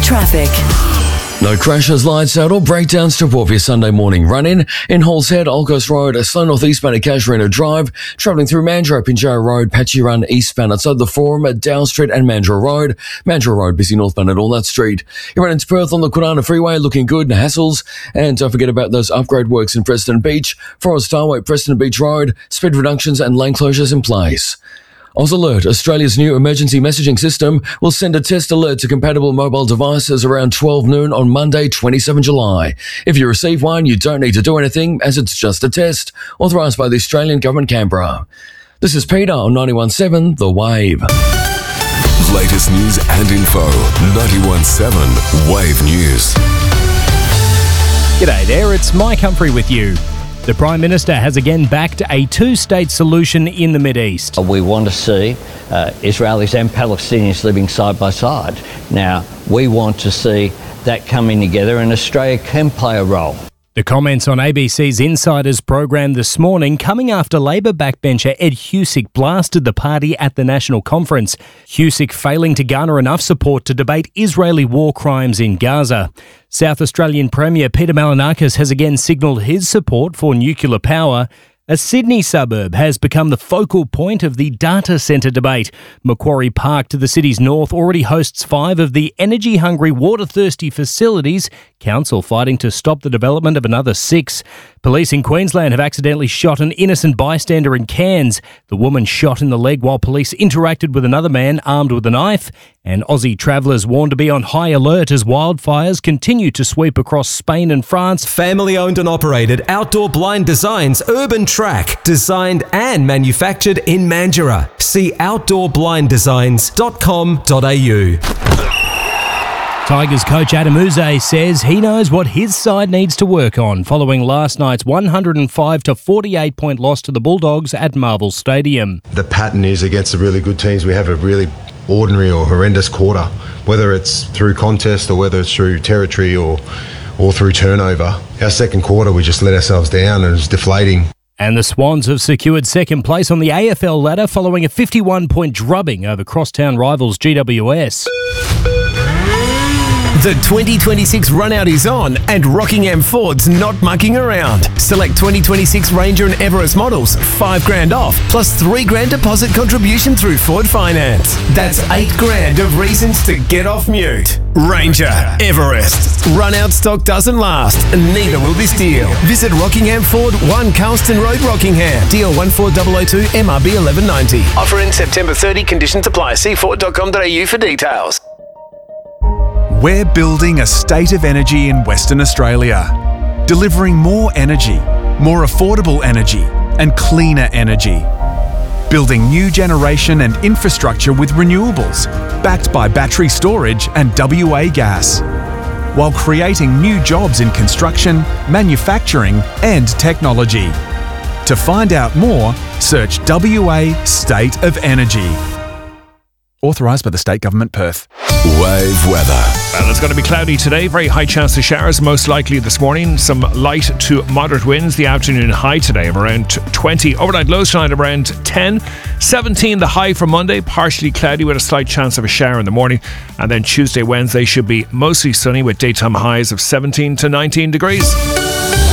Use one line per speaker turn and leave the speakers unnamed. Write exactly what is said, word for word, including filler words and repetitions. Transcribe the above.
traffic.
No crashes, lights out or breakdowns to report for your Sunday morning run-in. In Halls Head, Old Coast Road, a slow northeastbound at Casuarina Drive, travelling through Mandurah, Pinjarra Road, Patchy Run eastbound outside the Forum at Dow Street and Mandurah Road. Mandurah Road, busy northbound at Walnut Street. You run into Perth on the Kwinana Freeway, looking good, no hassles. And don't forget about those upgrade works in Preston Beach. Forest Highway, Preston Beach Road, speed reductions and lane closures in place. Oz Alert, Australia's new emergency messaging system, will send a test alert to compatible mobile devices around twelve noon on Monday, the twenty-seventh of July. If you receive one, you don't need to do anything, as it's just a test, authorised by the Australian Government, Canberra. This is Peter on ninety-one point seven The Wave.
Latest news and info, ninety-one point seven Wave News.
G'day there, it's Mike Humphrey with you. The Prime Minister has again backed a two-state solution in the Mideast.
We want to see uh, Israelis and Palestinians living side by side. Now, we want to see that coming together, and Australia can play a role.
The comments on A B C's Insiders program this morning coming after Labor backbencher Ed Husic blasted the party at the National Conference. Husic failing to garner enough support to debate Israeli war crimes in Gaza. South Australian Premier Peter Malinakis has again signalled his support for nuclear power. A Sydney suburb has become the focal point of the data centre debate. Macquarie Park to the city's north already hosts five of the energy-hungry, water-thirsty facilities, council fighting to stop the development of another six. Police in Queensland have accidentally shot an innocent bystander in Cairns. The woman shot in the leg while police interacted with another man armed with a knife. And Aussie travellers warned to be on high alert as wildfires continue to sweep across Spain and France.
Family-owned and operated Outdoor Blind Designs Urban Track, designed and manufactured in Mandurah. See outdoor blind designs dot com dot a u.
Tigers coach Adam Uze says he knows what his side needs to work on following last night's one hundred five to forty-eight point loss to the Bulldogs at Marvel Stadium.
The pattern is against the really good teams, we have a really ordinary or horrendous quarter, whether it's through contest or whether it's through territory or, or through turnover. Our second quarter, we just let ourselves down and it was deflating.
And the Swans have secured second place on the A F L ladder following a fifty-one point drubbing over crosstown rivals G W S.
The twenty twenty-six run-out is on and Rockingham Ford's not mucking around. Select twenty twenty-six Ranger and Everest models, five grand off, plus three grand deposit contribution through Ford Finance. That's eight grand of reasons to get off mute. Ranger, Everest. Run-out stock doesn't last, and neither will this deal. Visit Rockingham Ford, one Carlston Road, Rockingham. D L one four zero zero two M R B eleven ninety. Offer in September thirtieth, conditions apply. See ford dot com dot a u for details.
We're building a state of energy in Western Australia, delivering more energy, more affordable energy, and cleaner energy. Building new generation and infrastructure with renewables, backed by battery storage and W A gas, while creating new jobs in construction, manufacturing, and technology. To find out more, search W A State of Energy. Authorised by the State Government, Perth.
Wave weather.
Well, it's going to be cloudy today. Very high chance of showers, most likely this morning. Some light to moderate winds. The afternoon high today of around twenty. Overnight lows tonight of around ten. seventeen the high for Monday. Partially cloudy with a slight chance of a shower in the morning. And then Tuesday, Wednesday should be mostly sunny with daytime highs of seventeen to nineteen degrees.